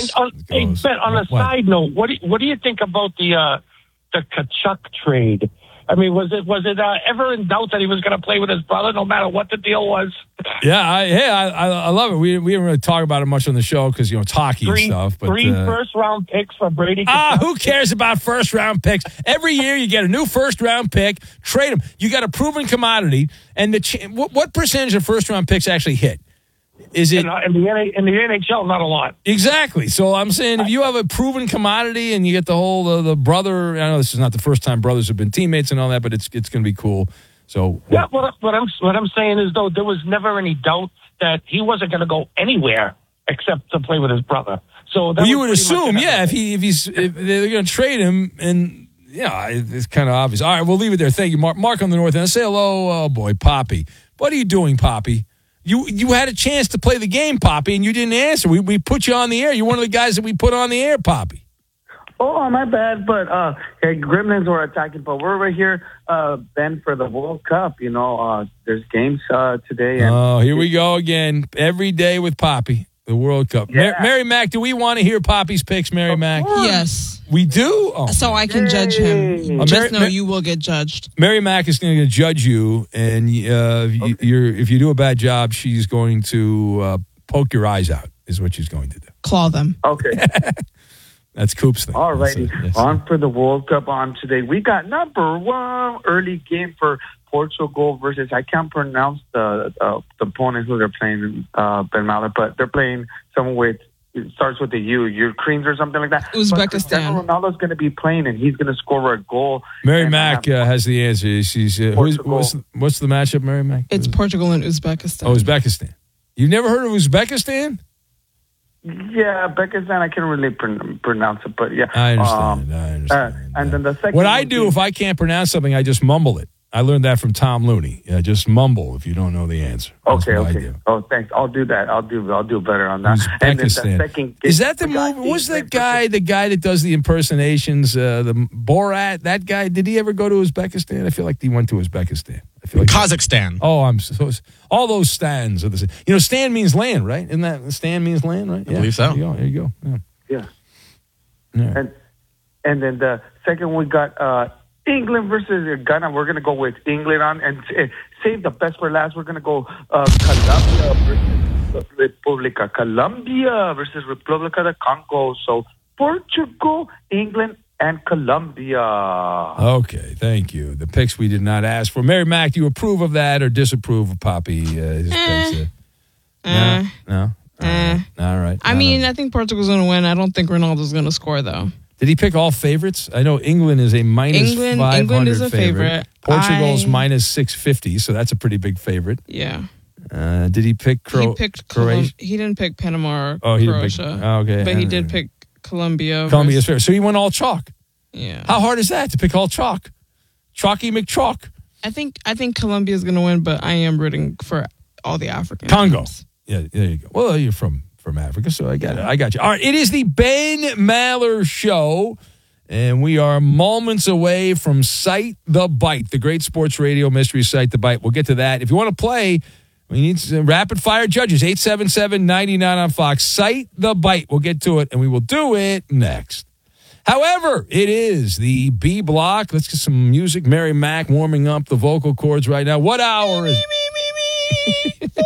Hey, Ben, on a side note, what do you think about the Tkachuk trade? I mean, was it ever in doubt that he was going to play with his brother, no matter what the deal was? Yeah, I love it. We didn't really talk about it much on the show because it's hockey and stuff. But, 3 first-round picks for Brady Tkachuk. Who cares about first-round picks? Every year you get a new first-round pick, trade them. You got a proven commodity, and what percentage of first-round picks actually hit? Is it in the NHL? Not a lot. Exactly. So I'm saying if you have a proven commodity and you get the whole the brother. I know this is not the first time brothers have been teammates and all that, but it's going to be cool. So yeah, what I'm saying is though there was never any doubt that he wasn't going to go anywhere except to play with his brother. So you would assume, if they're going to trade him, and it's kind of obvious. All right, we'll leave it there. Thank you, Mark. Mark on the north end. Say hello, oh boy, Poppy. What are you doing, Poppy? You had a chance to play the game, Poppy, and you didn't answer. We put you on the air. You're one of the guys that we put on the air, Poppy. Oh, my bad. But Gremlins were attacking. But we're right here, Ben, for the World Cup. There's games today. And here we go again. Every day with Poppy, the World Cup. Yeah. Mary Mac, do we want to hear Poppy's picks, Mary Mac? Yes. We do? Oh. So I can judge him. Just know you will get judged. Mary Mac is going to judge you, and if you do a bad job, she's going to poke your eyes out, is what she's going to do. Claw them. Okay. That's Coop's thing. All righty. On for the World Cup on today. We got number 1 early game for Portugal versus, I can't pronounce the opponent who they're playing, Ben Maller, but they're playing someone it starts with the Ukraine or something like that. Uzbekistan. Ronaldo's going to be playing, and he's going to score a goal. Mary Mac has the answer. She's what's the matchup, Mary Mac? It's Portugal and Uzbekistan. Oh, Uzbekistan. You've never heard of Uzbekistan? Yeah, Uzbekistan, I can't really pronounce it, but yeah. I understand. And then the second what I do if I can't pronounce something, I just mumble it. I learned that from Tom Looney. Just mumble if you don't know the answer. Okay. Oh, thanks. I'll do that. I'll do better on that. And then the second is that the movie? Was the guy that does the impersonations? The Borat. That guy. Did he ever go to Uzbekistan? I feel like he went to Uzbekistan. I feel like Kazakhstan. I'm so all those stands are the same. Stan means land, right? Isn't that Stan means land, right? I believe so. There you go. Yeah. And then the second we got England versus Ghana. We're going to go with England on and save the best for last. We're going to go Colombia versus Republica. Colombia versus Republica de Congo. So Portugal, England, and Colombia. Okay, thank you. The picks we did not ask for. Mary Mac, do you approve of that or disapprove of Poppy? His picks? No? All right. I mean, I think Portugal's going to win. I don't think Ronaldo's going to score, though. Did he pick all favorites? I know England is a minus 500 England is a favorite. Portugal's minus 650, so that's a pretty big favorite. Yeah. Did he pick Croatia? He didn't pick Panama or he Croatia. Didn't pick, okay. But he did pick Colombia. Colombia's favorite. So he went all chalk. Yeah. How hard is that to pick all chalk? Chalky McChalk. I think Colombia's going to win, but I am rooting for all the Africans. Congo. Yeah, there you go. Well, you're from Africa, so I got you. All right, it is the Ben Maller Show, and we are moments away from Cite the Bite, the great sports radio mystery Cite the Bite. We'll get to that. If you want to play, we need some rapid-fire judges, 877-99 on Fox. Cite the Bite. We'll get to it, and we will do it next. However, it is the B block. Let's get some music. Mary Mac warming up the vocal cords right now. What hour is it? 4.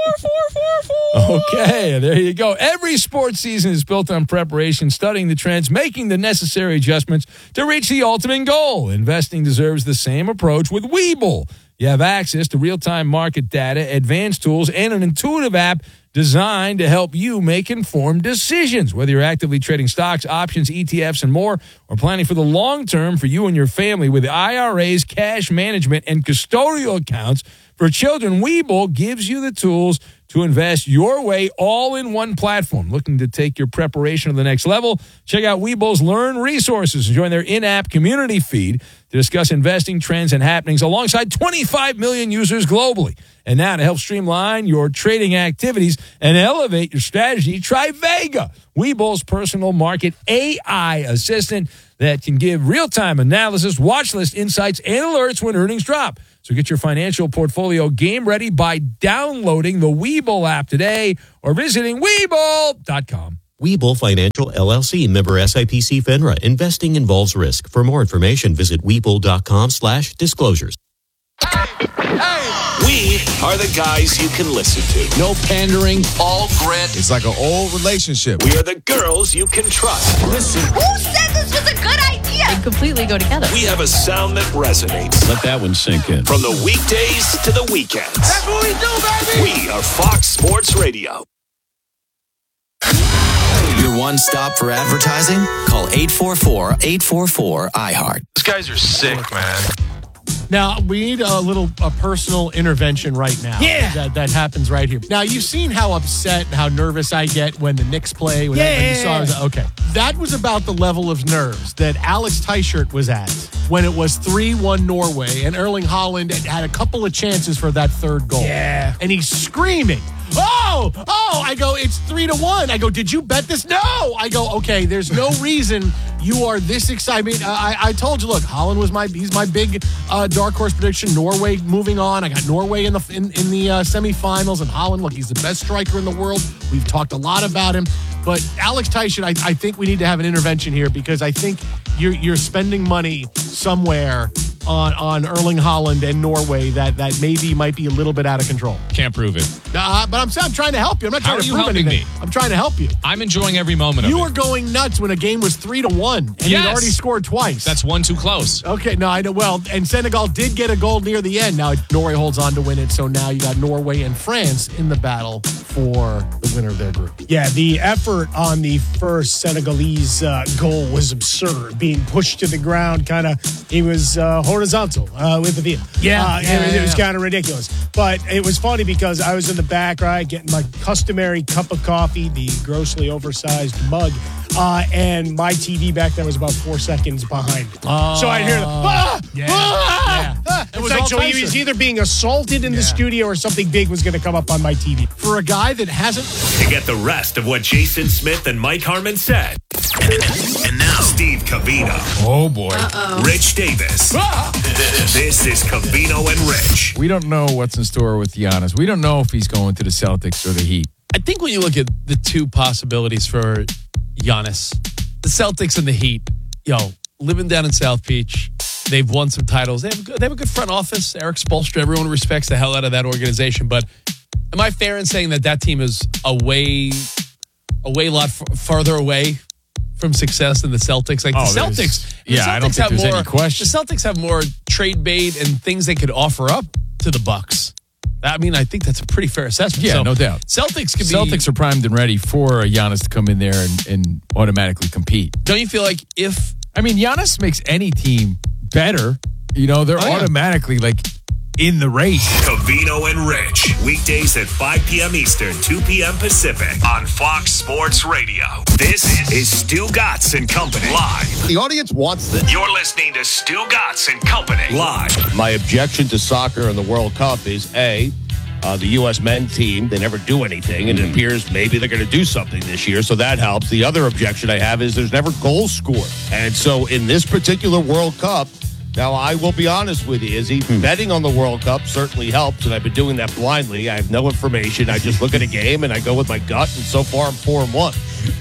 Okay, there you go. Every sports season is built on preparation, studying the trends, making the necessary adjustments to reach the ultimate goal. Investing deserves the same approach with Webull. You have access to real-time market data, advanced tools, and an intuitive app designed to help you make informed decisions. Whether you're actively trading stocks, options, ETFs, and more, or planning for the long term for you and your family with IRAs, cash management, and custodial accounts for children, Webull gives you the tools to invest your way all in one platform. Looking to take your preparation to the next level? Check out Webull's Learn resources and join their in-app community feed to discuss investing trends and happenings alongside 25 million users globally. And now to help streamline your trading activities and elevate your strategy, try Vega, Webull's personal market AI assistant that can give real-time analysis, watch list insights, and alerts when earnings drop. So get your financial portfolio game ready by downloading the Webull app today or visiting Webull.com. Webull Financial LLC, member SIPC FINRA. Investing involves risk. For more information, visit Webull.com/disclosures. We are the guys you can listen to. No pandering, all grit. It's like an old relationship. We are the girls you can trust. Listen. Who said this was a good idea? They completely go together. We have a sound that resonates. Let that one sink in. From the weekdays to the weekends. That's what we do, baby. We are Fox Sports Radio. Your one-stop for advertising? Call 844-844-iHeart. These guys are sick, man. Now, we need a personal intervention right now. Yeah. That happens right here. Now, you've seen how upset and how nervous I get when the Knicks play. When you saw, okay. That was about the level of nerves that Alex Teichert was at when it was 3-1 Norway, and Erling Haaland had a couple of chances for that third goal. Yeah. And he's screaming, Oh! I go, it's 3-1. I go, did you bet this? No! I go, okay, there's no reason you are this excited. I told you, look, Haaland was he's my big dark horse prediction. Norway moving on. I got Norway in the semifinals, and Haaland, look, he's the best striker in the world. We've talked a lot about him. But Alex Teichert, I think we need to have an intervention here, because I think you're spending money somewhere on Erling Haaland and Norway that maybe might be a little bit out of control. Can't prove it. But I'm trying to help you. I'm not trying to prove anything. Me? I'm trying to help you. I'm enjoying every moment of it. You were going nuts when a game was 3-1, and you'd already scored twice. That's one too close. Okay, no, I know. Well, and Senegal did get a goal near the end. Now Norway holds on to win it, so now you got Norway and France in the battle for the winner of their group. Yeah, the effort on the first Senegalese goal was absurd. Being pushed to the ground, he was horizontal with the field. It was kind of ridiculous. But it was funny because I was in the back, right, getting my customary cup of coffee, the grossly oversized mug, and my TV back then was about 4 seconds behind it. So I'd hear It's like, so he was either being assaulted in the studio or something big was going to come up on my TV. For a guy that hasn't... To get the rest of what Jason Smith and Mike Harmon said. And now, Steve Covino. Oh, boy. Rich Davis. This is Covino and Rich. We don't know what's in store with Giannis. We don't know if he's going to the Celtics or the Heat. I think when you look at the two possibilities for Giannis, the Celtics and the Heat, living down in South Beach, they've won some titles. They have a good front office. Eric Spoelstra, everyone respects the hell out of that organization. But am I fair in saying that team is a lot farther away from success than the Celtics? Like the Celtics, I don't think there's any question. The Celtics have more trade bait and things they could offer up to the Bucks. I mean, I think that's a pretty fair assessment. Yeah, no doubt. Celtics are primed and ready for Giannis to come in there and automatically compete. Don't you feel like Giannis makes any team better. They're automatically in the race. Covino and Rich. Weekdays at 5 p.m. Eastern, 2 p.m. Pacific on Fox Sports Radio. This is Stu Gatz and Company live. The audience wants this. You're listening to Stu Gatz and Company live. My objection to soccer in the World Cup is the U.S. men's team, they never do anything, and it appears maybe they're going to do something this year, so that helps. The other objection I have is there's never goals scored. And so in this particular World Cup, now I will be honest with you, Izzy, betting on the World Cup certainly helps, and I've been doing that blindly. I have no information. I just look at a game, and I go with my gut, and so far I'm 4-1. What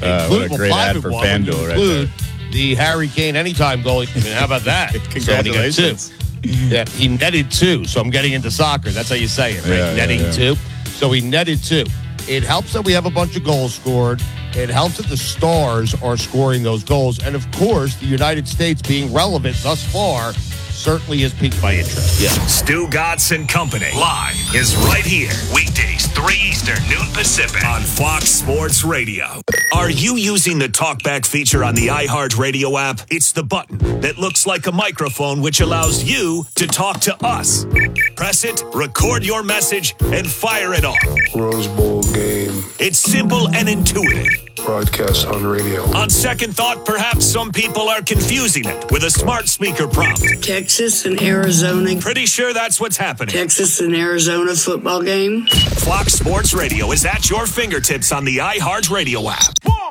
a great ad for FanDuel right there. The Harry Kane anytime goal. How about that? Congratulations. Yeah, he netted 2, so I'm getting into soccer. That's how you say it, right? Netting 2. So he netted 2. It helps that we have a bunch of goals scored. It helps that the stars are scoring those goals. And, of course, the United States being relevant thus far certainly has piqued my interest. Yeah. Stu Gatz and Company live is right here. Weekdays, 3 Eastern, noon Pacific on Fox Sports Radio. Are you using the TalkBack feature on the iHeartRadio app? It's the button that looks like a microphone, which allows you to talk to us. Press it, record your message, and fire it off. Rose Bowl game. It's simple and intuitive. Broadcast on radio. On second thought, perhaps some people are confusing it with a smart speaker prompt. Texas and Arizona. Pretty sure that's what's happening. Texas and Arizona football game. Fox Sports Radio is at your fingertips on the iHeartRadio app.